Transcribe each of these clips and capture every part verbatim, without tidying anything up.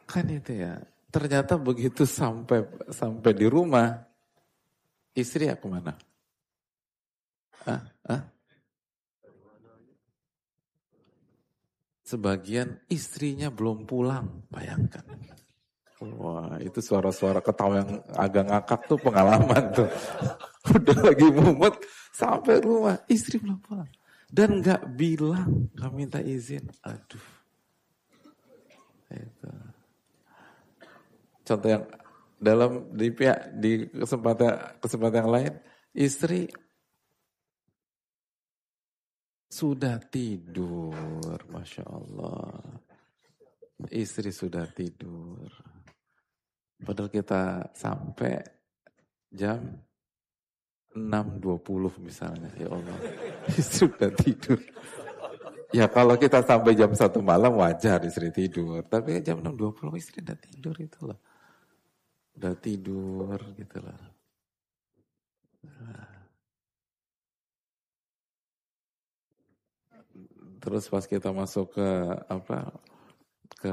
Kan itu ya. Ternyata begitu sampai sampai di rumah, istri ya kemana? Ah, ah? Sebagian istrinya belum pulang, bayangkan. Wah, itu suara-suara ketawa yang agak ngakak tuh pengalaman tuh. Udah lagi mumet, sampai rumah, istri belum pulang. Dan gak bilang, gak minta izin. Aduh. Itu. Contoh yang dalam di pihak di kesempatan kesempatan yang lain, istri sudah tidur, masya Allah. Istri sudah tidur. Padahal kita sampai jam enam dua puluh misalnya, ya Allah. Istri sudah tidur. Ya kalau kita sampai jam satu malam wajar istri tidur. Tapi jam enam dua puluh istri udah tidur itu loh. Udah tidur gitu loh. Terus pas kita masuk ke apa ke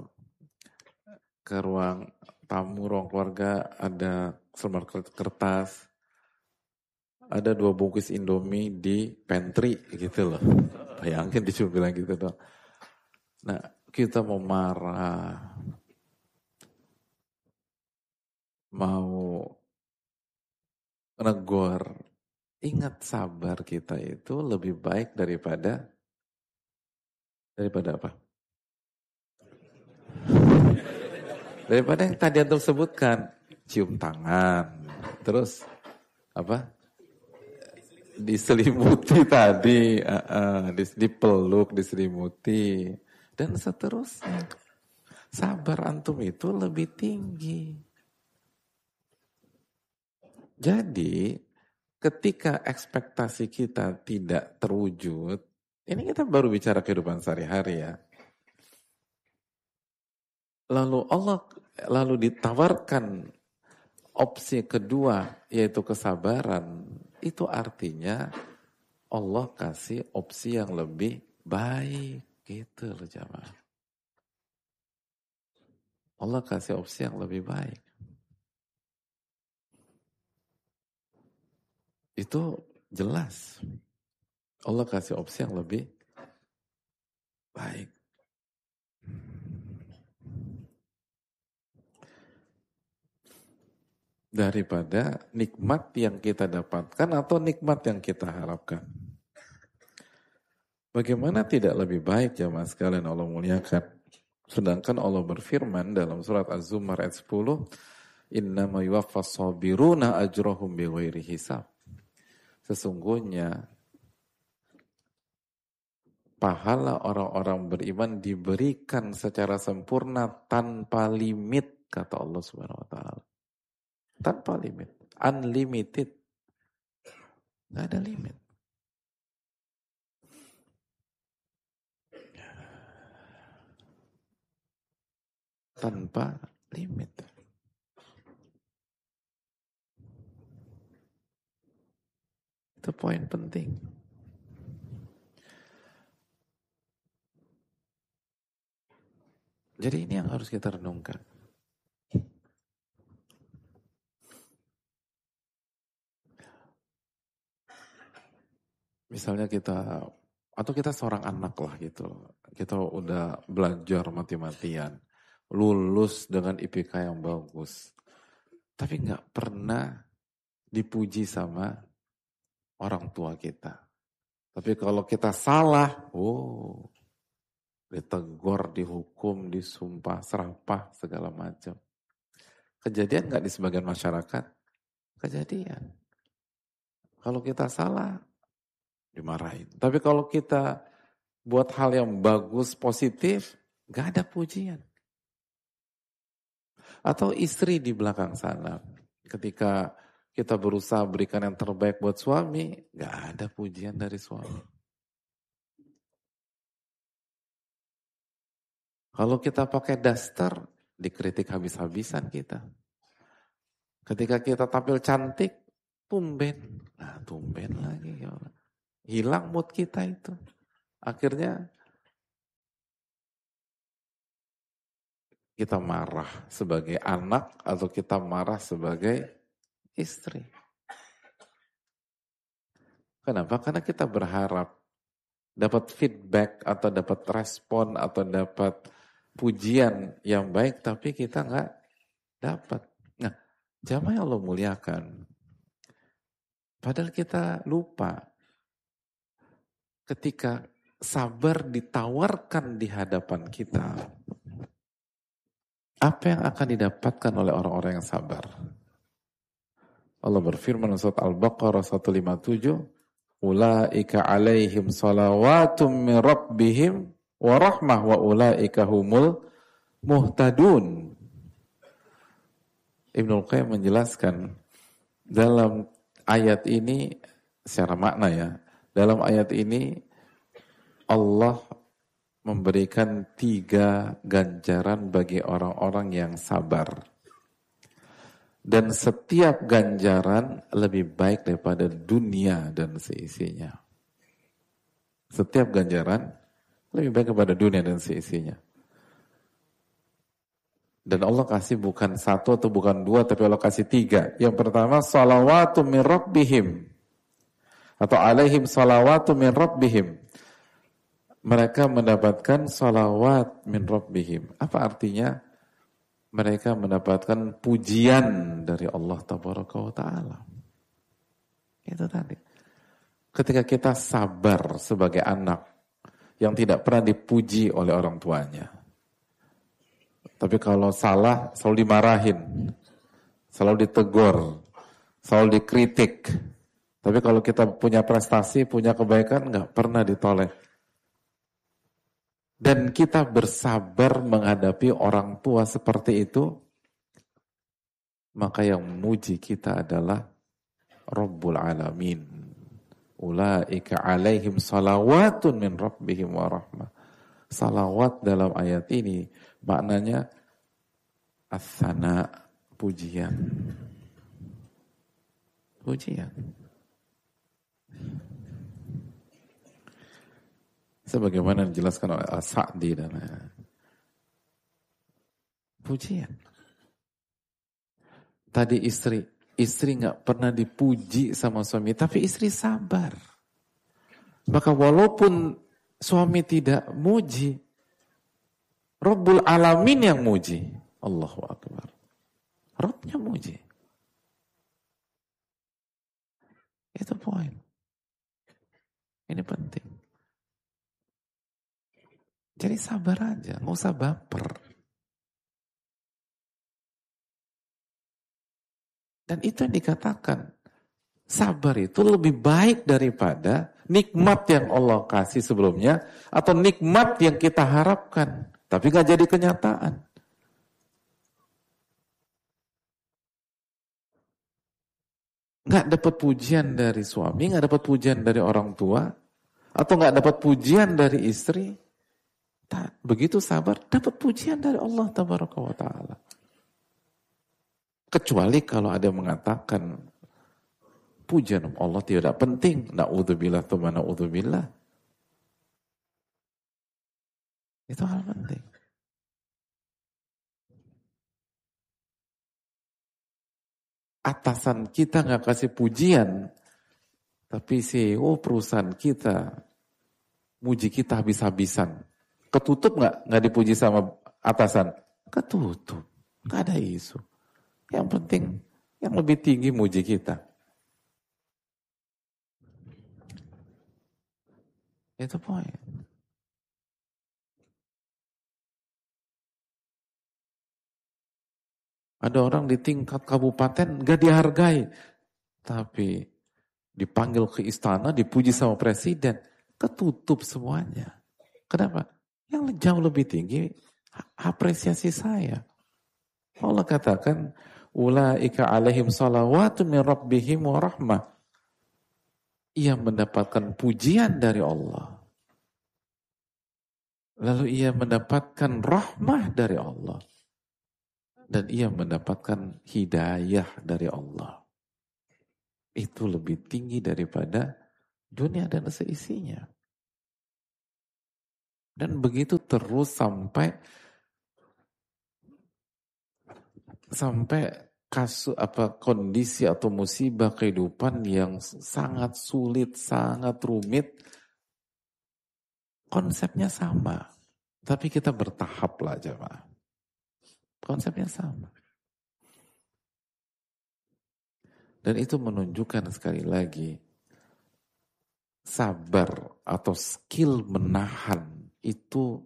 ke ruang tamu, ruang keluarga, ada selembar kertas, ada dua bungkus Indomie di pantry gitu loh. Bayangin disuruh bilang gitu dong. Nah, kita mau marah, mau negor, ingat sabar kita itu lebih baik daripada daripada apa? Daripada yang tadi antum sebutkan, cium tangan, terus apa? Diselimuti tadi, uh, uh, dipeluk, diselimuti, dan seterusnya. Sabar antum itu lebih tinggi. Jadi, ketika ekspektasi kita tidak terwujud, ini kita baru bicara kehidupan sehari-hari ya. Lalu Allah, lalu ditawarkan opsi kedua, yaitu kesabaran, itu artinya Allah kasih opsi yang lebih baik, gitu loh jamaah. Allah kasih opsi yang lebih baik. Itu jelas. Allah kasih opsi yang lebih baik. Daripada nikmat yang kita dapatkan atau nikmat yang kita harapkan. Bagaimana tidak lebih baik jamaah sekalian Allah muliakan. Sedangkan Allah berfirman dalam surat Az-Zumar ayat sepuluh, innama yuwaffas sabiruna ajrahum bighairi hisab. Sesungguhnya pahala orang-orang beriman diberikan secara sempurna tanpa limit, kata Allah Subhanahu wa taala. Tanpa limit, unlimited. Nggak ada limit. Tanpa limit. Itu poin penting. Jadi ini yang harus kita renungkan. Misalnya kita, atau kita seorang anak lah gitu. Kita udah belajar mati-matian. Lulus dengan I P K yang bagus. Tapi nggak pernah dipuji sama orang tua kita. Tapi kalau kita salah, oh, ditegur, dihukum, disumpah, serapah, segala macam. Kejadian nggak di sebagian masyarakat? Kejadian. Kalau kita salah, dimarahin. Tapi kalau kita buat hal yang bagus, positif, nggak ada pujian. Atau istri di belakang sana, ketika kita berusaha berikan yang terbaik buat suami, nggak ada pujian dari suami. Kalau kita pakai daster, dikritik habis-habisan kita. Ketika kita tampil cantik, tumben. Nah, tumben lagi. Ya Allah. Hilang mood kita itu. Akhirnya Kita marah sebagai anak atau kita marah sebagai istri. Kenapa? Karena kita berharap dapat feedback atau dapat respon atau dapat pujian yang baik, tapi kita nggak dapat. Nah, jamaah yang Allah muliakan, padahal kita lupa ketika sabar ditawarkan di hadapan kita, apa yang akan didapatkan oleh orang-orang yang sabar? Allah berfirman surat Al-Baqarah seratus lima puluh tujuh, ulaika alaihim salawatum min rabbihim wa rahmah wa ulaika humul muhtadun. Ibnul Qayyim menjelaskan dalam ayat ini secara makna ya, dalam ayat ini Allah memberikan tiga ganjaran bagi orang-orang yang sabar. Dan setiap ganjaran lebih baik daripada dunia dan seisinya. Setiap ganjaran lebih baik daripada dunia dan seisinya. Dan Allah kasih bukan satu atau bukan dua, tapi Allah kasih tiga. Yang pertama, salawatu min rabbihim. Atau alaihim salawatu min rabbihim. Mereka mendapatkan salawat min rabbihim. Apa artinya? Mereka mendapatkan pujian dari Allah Tabaraka wa Ta'ala. Itu tadi. Ketika kita sabar sebagai anak yang tidak pernah dipuji oleh orang tuanya. Tapi kalau salah selalu dimarahin, selalu ditegur, selalu dikritik. Tapi kalau kita punya prestasi, punya kebaikan, nggak pernah ditoleh. Dan kita bersabar menghadapi orang tua seperti itu, maka yang memuji kita adalah Rabbul Alamin. Ulaika alaihim salawatun min rabbihim wa rahmah. Salawat dalam ayat ini maknanya as-sana, pujian. Pujian. Sebagaimana dijelaskan oleh As-Sa'di dan pujian. Tadi istri, istri nggak pernah dipuji sama suami, tapi istri sabar. Maka walaupun suami tidak muji, Rabbul Alamin yang muji. Allahu Akbar. Rabbnya muji. Itu poin. Ini penting. Jadi sabar aja, nggak usah baper. Dan itu yang dikatakan, sabar itu lebih baik daripada nikmat yang Allah kasih sebelumnya, atau nikmat yang kita harapkan, tapi nggak jadi kenyataan. Nggak dapat pujian dari suami, nggak dapat pujian dari orang tua, atau nggak dapat pujian dari istri. Begitu sabar, dapat pujian dari Allah Tabaraka wa Ta'ala. Kecuali kalau ada yang mengatakan pujian Allah tidak penting, na'udzubillah tsumma na'udzubillah. Itu hal penting. Atasan kita nggak kasih pujian, tapi C E O perusahaan kita muji kita habis-habisan. Ketutup nggak nggak dipuji sama atasan? Ketutup, nggak ada isu. Yang penting yang lebih tinggi muji kita. Itu poin. Ada orang di tingkat kabupaten nggak dihargai, tapi dipanggil ke istana, dipuji sama presiden, ketutup semuanya. Kenapa? Yang jauh lebih tinggi apresiasi saya. Allah katakan, ulaika alaihim salawatu min rabbihim wa rahmah. Ia mendapatkan pujian dari Allah. Lalu ia mendapatkan rahmah dari Allah. Dan ia mendapatkan hidayah dari Allah. Itu lebih tinggi daripada dunia dan seisinya. Dan begitu terus sampai sampai kasus apa kondisi atau musibah kehidupan yang sangat sulit, sangat rumit, konsepnya sama, tapi kita bertahap lah jemaah. Konsepnya sama. Dan itu menunjukkan sekali lagi sabar atau skill menahan itu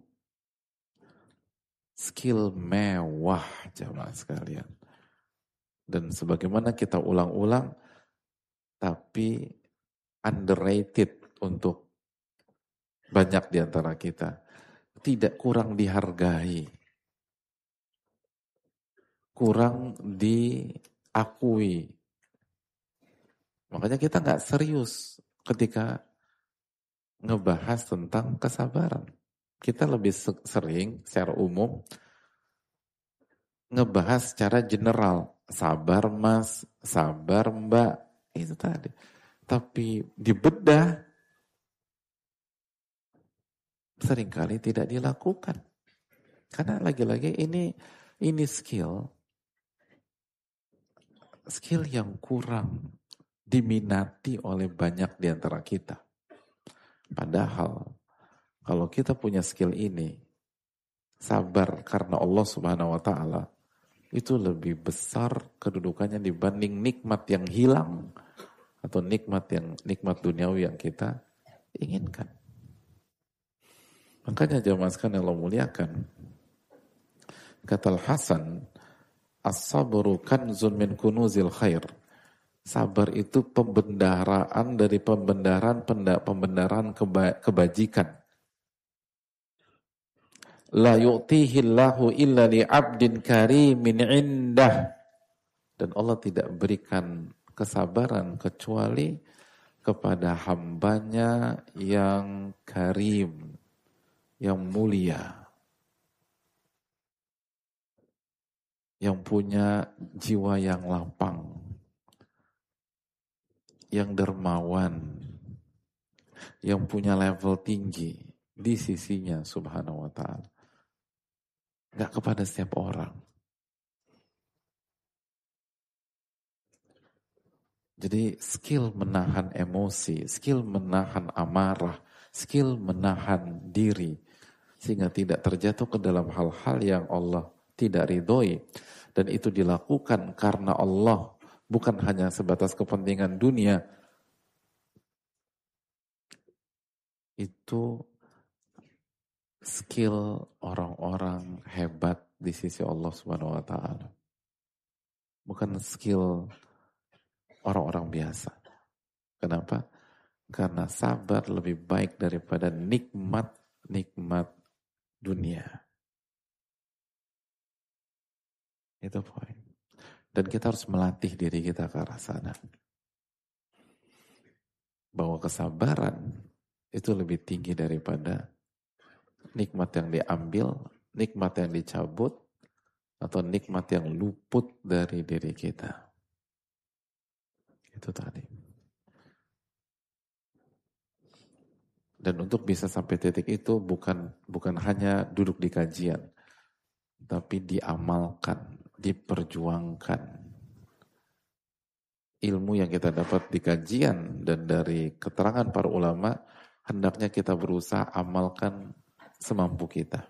skill mewah jemaah sekalian. Dan sebagaimana kita ulang-ulang, tapi underrated untuk banyak di antara kita. Tidak kurang dihargai. Kurang diakui. Makanya kita nggak serius ketika ngebahas tentang kesabaran. Kita lebih sering secara umum ngebahas secara general. Sabar mas, sabar mbak, itu tadi. Tapi dibedah seringkali tidak dilakukan. Karena lagi-lagi ini ini skill skill yang kurang diminati oleh banyak di antara kita. Padahal kalau kita punya skill ini, sabar karena Allah Subhanahu wa taala, itu lebih besar kedudukannya dibanding nikmat yang hilang atau nikmat yang nikmat duniawi yang kita inginkan. Makanya jamaah sekalian yang Allah muliakan, kata Al-Hasan, as-sabru kanzun min kunuzil khair. Sabar itu pembendaraan dari pembendaraan pembendaraan keba, kebajikan. La yu'tihi Allahu illa li'abdin karimin indah. Dan Allah tidak berikan kesabaran kecuali kepada hambanya yang karim, yang mulia, yang punya jiwa yang lapang, yang dermawan, yang punya level tinggi di sisinya Subhanahu wa ta'ala. Gak kepada setiap orang. Jadi skill menahan emosi, skill menahan amarah, skill menahan diri, sehingga tidak terjatuh ke dalam hal-hal yang Allah tidak ridhoi. Dan itu dilakukan karena Allah, bukan hanya sebatas kepentingan dunia. Itu skill orang-orang hebat di sisi Allah Subhanahu wa taala. Bukan skill orang-orang biasa. Kenapa? Karena sabar lebih baik daripada nikmat-nikmat dunia. Itu poin. Dan kita harus melatih diri kita ke arah sana. Bahwa kesabaran itu lebih tinggi daripada nikmat yang diambil, nikmat yang dicabut, atau nikmat yang luput dari diri kita. Itu tadi. Dan untuk bisa sampai titik itu bukan bukan hanya duduk di kajian, tapi diamalkan, diperjuangkan. Ilmu yang kita dapat di kajian dan dari keterangan para ulama, hendaknya kita berusaha amalkan semampu kita.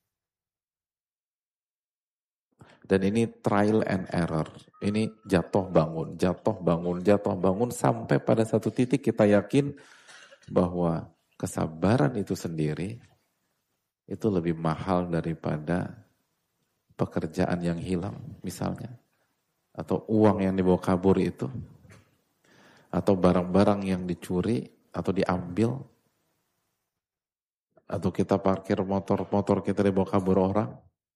Dan ini trial and error. Ini jatuh bangun, jatuh bangun, jatuh bangun sampai pada satu titik kita yakin bahwa kesabaran itu sendiri itu lebih mahal daripada pekerjaan yang hilang misalnya. Atau uang yang dibawa kabur itu. Atau barang-barang yang dicuri atau diambil. Atau kita parkir motor-motor kita dibawa kabur orang.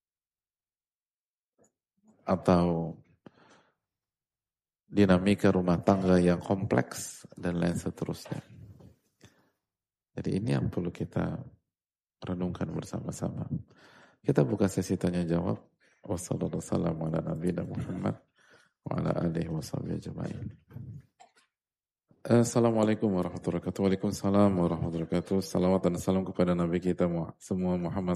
Atau dinamika rumah tangga yang kompleks dan lain seterusnya. Jadi ini yang perlu kita renungkan bersama-sama. Kita buka sesi tanya jawab. Wassalamualaikum warahmatullahi wabarakatuh. Wa ala alihi wa sahbihi ajma'in. Assalamualaikum warahmatullahi wabarakatuh. Waalaikumsalam warahmatullahi wabarakatuh. Salawat dan salam kepada Nabi kita semua Muhammad